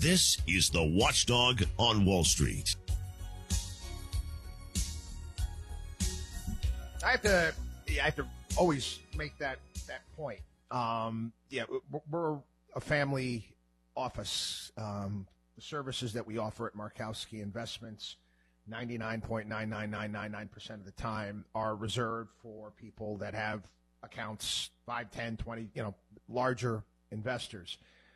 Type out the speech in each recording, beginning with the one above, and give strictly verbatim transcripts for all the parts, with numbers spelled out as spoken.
This is the Watchdog on Wall Street. I have to, I have to always make that that point. Um, yeah, we're a family office. Um, the services that we offer at Markowski Investments, ninety-nine point nine nine nine nine nine percent of the time, are reserved for people that have accounts five, ten, twenty, you know, larger investors.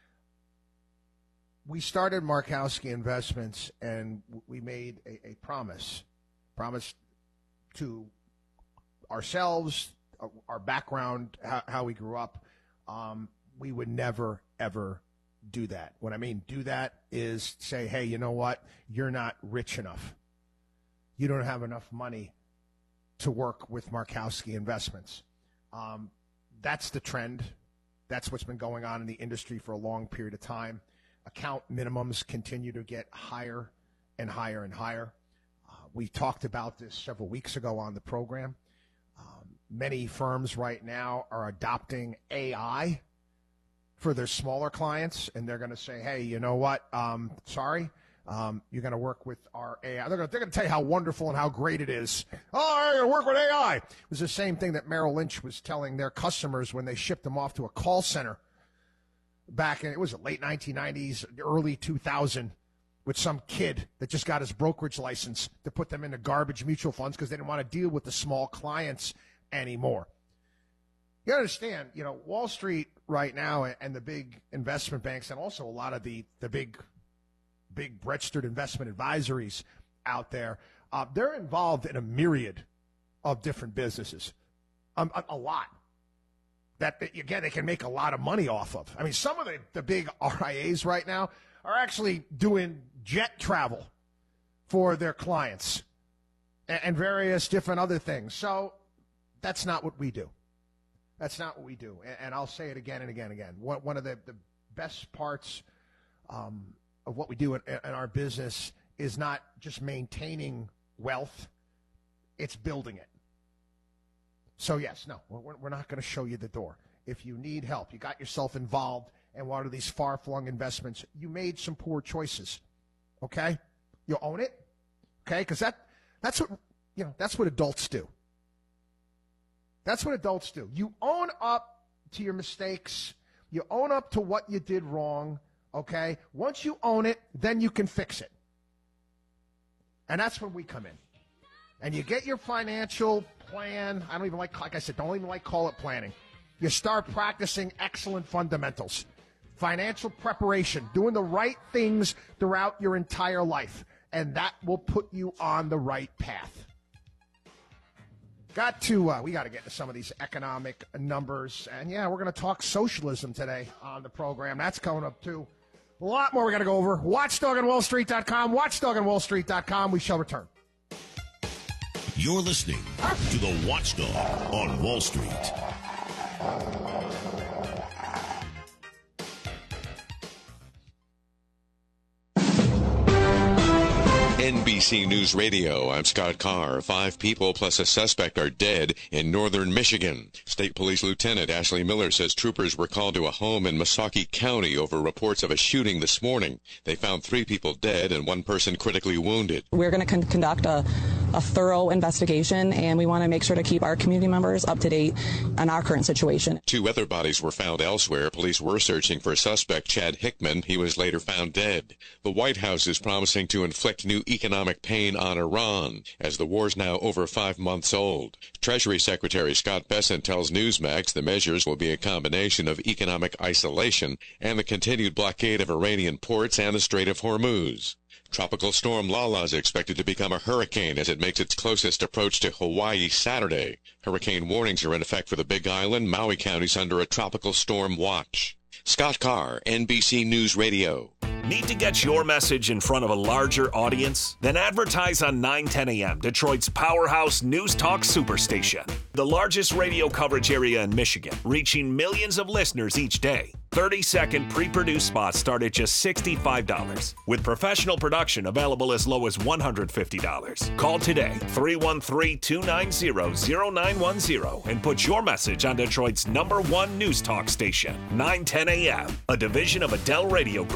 We started Markowski Investments, and we made a, a promise, promise to ourselves, our background, how, how we grew up. Um, we would never, ever do that. What I mean do that is say, hey, you know what? You're not rich enough. You don't have enough money to work with Markowski Investments. Um, that's the trend. That's what's been going on in the industry for a long period of time. Account minimums continue to get higher and higher and higher. Uh, we talked about this several weeks ago on the program. Um, many firms right now are adopting A I for their smaller clients, and they're going to say, hey, you know what? Um, sorry, um, you're going to work with our A I. They're going to tell you how wonderful and how great it is. Oh, I'm going to work with A I. It was the same thing that Merrill Lynch was telling their customers when they shipped them off to a call center back in, it was the late nineteen nineties, early two thousand, with some kid that just got his brokerage license to put them into garbage mutual funds because they didn't want to deal with the small clients anymore. You understand, you know, Wall Street right now and the big investment banks, and also a lot of the, the big, big registered investment advisories out there, uh, they're involved in a myriad of different businesses, um, a, a lot. That, again, they can make a lot of money off of. I mean, some of the, the big R I As right now are actually doing jet travel for their clients and, and various different other things. So that's not what we do. That's not what we do. And, and I'll say it again and again and again. One, one of the, the best parts um, of what we do in, in our business is not just maintaining wealth, it's building it. So, yes, no, we're, we're not going to show you the door. If you need help, you got yourself involved in one of these far-flung investments, you made some poor choices, okay? You own it, okay? Because that, that's what, you know, that's what adults do. That's what adults do. You own up to your mistakes. You own up to what you did wrong, okay? Once you own it, then you can fix it. And that's when we come in. And you get your financial plan. I don't even like, like I said, don't even like call it planning. You start practicing excellent fundamentals, financial preparation, doing the right things throughout your entire life, and that will put you on the right path. Got to, uh, we got to get to some of these economic numbers, and yeah, we're going to talk socialism today on the program. That's coming up too. A lot more we got to go over. watchdog on wall street dot com, watchdog on wall street dot com. We shall return. You're listening to the Watchdog on Wall Street. N B C News Radio, I'm Scott Carr. Five people plus a suspect are dead in northern Michigan. State Police Lieutenant Ashley Miller says troopers were called to a home in Mesauke County over reports of a shooting this morning. They found three people dead and one person critically wounded. We're going to con- conduct a, a thorough investigation, and we want to make sure to keep our community members up to date on our current situation. Two other bodies were found elsewhere. Police were searching for suspect Chad Hickman. He was later found dead. The White House is promising to inflict new economic pain on Iran, as the war's now over five months old. Treasury Secretary Scott Bessent tells Newsmax the measures will be a combination of economic isolation and the continued blockade of Iranian ports and the Strait of Hormuz. Tropical storm Lala is expected to become a hurricane as it makes its closest approach to Hawaii Saturday. Hurricane warnings are in effect for the Big Island. Maui County's under a tropical storm watch. Scott Carr, N B C News Radio. Need to get your message in front of a larger audience? Then advertise on nine ten A M, Detroit's powerhouse news talk superstation. The largest radio coverage area in Michigan, reaching millions of listeners each day. thirty-second pre-produced spots start at just sixty-five dollars, with professional production available as low as one hundred fifty dollars. Call today, three one three, two nine zero, zero nine one zero, and put your message on Detroit's number one news talk station, nine ten A M, a division of Adele Radio Group.